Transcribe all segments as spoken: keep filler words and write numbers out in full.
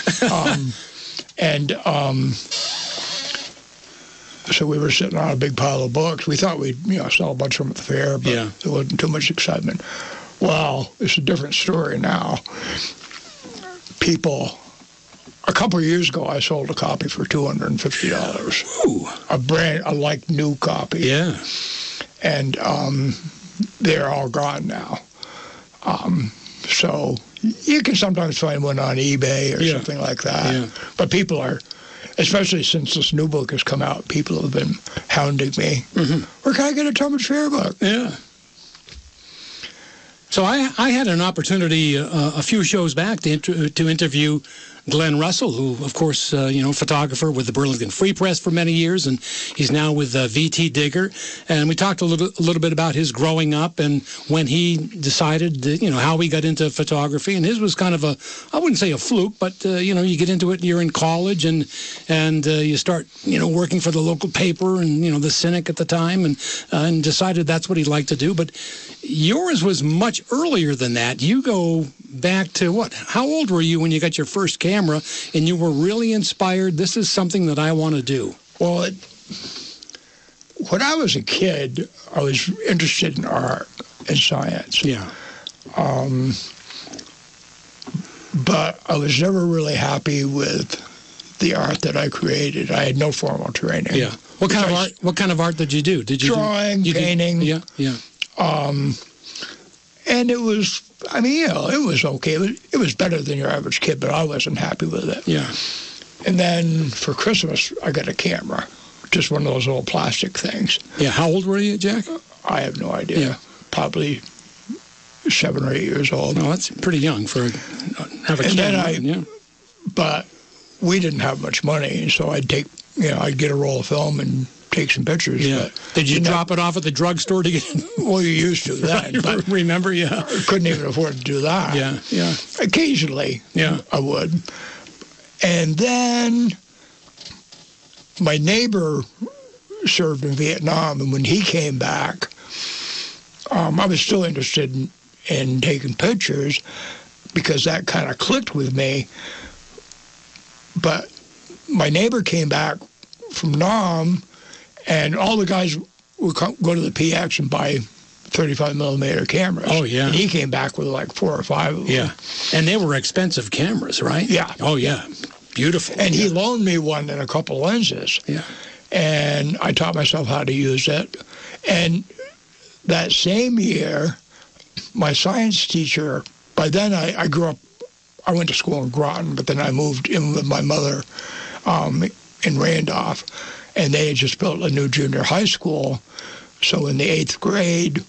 um, and um, so we were sitting on a big pile of books. We thought we'd, you know, sell a bunch of them at the fair, but yeah. there wasn't too much excitement. Well, it's a different story now. People, a couple of years ago, I sold a copy for two hundred fifty dollars. Ooh. A brand, a like new copy. Yeah. And um, they're all gone now. Um, so you can sometimes find one on eBay or yeah. something like that. Yeah. But people are, especially since this new book has come out, people have been hounding me. Mm-hmm. Where can I get a Talmadge Fair book? Yeah. So I I had an opportunity uh, a few shows back to inter- to interview Glenn Russell, who, of course, uh, you know, photographer with the Burlington Free Press for many years, and he's now with uh, V T Digger. And we talked a little, a little bit about his growing up and when he decided, that, you know, how he got into photography. And his was kind of a, I wouldn't say a fluke, but, uh, you know, you get into it, you're in college, and and uh, you start, you know, working for the local paper and, you know, the Cynic at the time, and uh, and decided that's what he'd like to do. But yours was much earlier than that. You go back to what? How old were you when you got your first camera and you were really inspired? This is something that I want to do. Well, it, when I was a kid, I was interested in art and science. Yeah. Um, but I was never really happy with the art that I created. I had no formal training. Yeah. What kind of art? What kind of art did you do? Did you drawing, do, you painting? Did, yeah. Yeah. Um, and it was. I mean, you know, it was okay. It was, it was better than your average kid, but I wasn't happy with it. Yeah. And then for Christmas, I got a camera, just one of those little plastic things. Yeah. How old were you, Jack? I have no idea. Yeah. Probably seven or eight years old. No, that's pretty young for have a and camera. Then I, yeah. But we didn't have much money, so I'd take, you know, I'd get a roll of film and take some pictures. Yeah. But Did you drop know, it off at the drugstore to get? Well, you used to then. But remember? Yeah. I couldn't even afford to do that. Yeah. Yeah. Occasionally. Yeah. I would. And then my neighbor served in Vietnam, and when he came back, um, I was still interested in, in taking pictures because that kind of clicked with me. But my neighbor came back from Nam, and all the guys would come, go to the P X and buy thirty-five millimeter cameras. Oh, yeah. And he came back with like four or five of them. Yeah. And they were expensive cameras, right? Yeah. Oh, yeah. Beautiful. And yeah. he loaned me one and a couple lenses. Yeah. And I taught myself how to use it. And that same year, my science teacher, by then I, I grew up, I went to school in Groton, but then I moved in with my mother um, in Randolph. And they had just built a new junior high school. So in the eighth grade,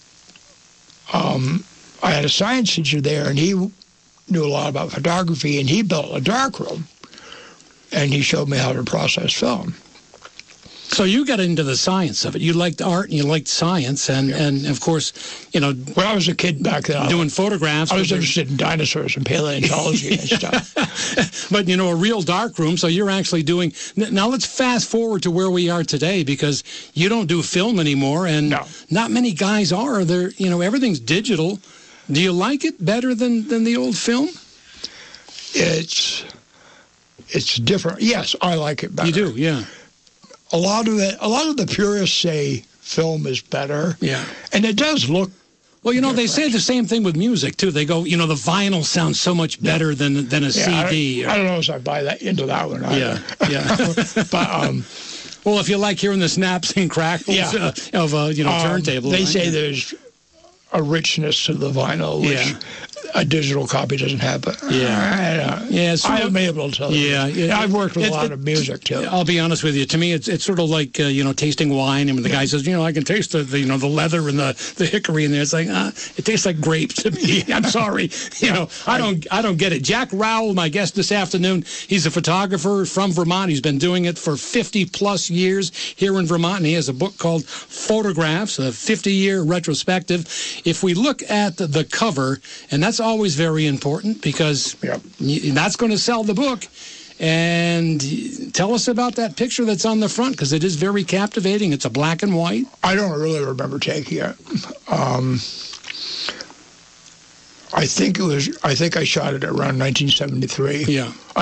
um, I had a science teacher there, and he knew a lot about photography, and he built a darkroom. And he showed me how to process film. So you got into the science of it. You liked art and you liked science, and, yeah. and of course, you know, when I was a kid back then, doing I, photographs. I was interested in dinosaurs and paleontology and stuff. But, you know, a real dark room, so you're actually doing... Now let's fast forward to where we are today, because you don't do film anymore, and no. not many guys are. They're, you know, everything's digital. Do you like it better than, than the old film? It's, it's different. Yes, I like it better. You do, yeah. A lot of it, a lot of the purists say film is better. Yeah. And it does look Well, you know, different. they say the same thing with music, too. They go, you know, the vinyl sounds so much better yeah. than than a yeah, C D. I, I don't know if I buy that into that one either. Yeah, yeah. But, um... well, if you like hearing the snaps and crackles yeah. uh, of a, you know, um, turntable. They right? say yeah. there's a richness to the vinyl, which... Yeah. a digital copy doesn't have, but yeah, I, yeah, I haven't been able to tell you. Yeah, yeah, I've worked with it, a lot it, of music too. I'll be honest with you. To me, it's it's sort of like uh, you know tasting wine, and when the guy says, you know, I can taste the, the you know the leather and the, the hickory in there. It's like ah, it tastes like grape to me. I'm sorry, you know, I don't I don't get it. Jack Rowell, my guest this afternoon. He's a photographer from Vermont. He's been doing it for fifty plus years here in Vermont, and he has a book called Photographs, a fifty year retrospective. If we look at the, the cover, and that's always very important. Important because yep. that's going to sell the book. And tell us about that picture that's on the front, because it is very captivating. It's a black and white. I don't really remember taking it. Um, I think it was. I think I shot it around nineteen seventy-three. Yeah.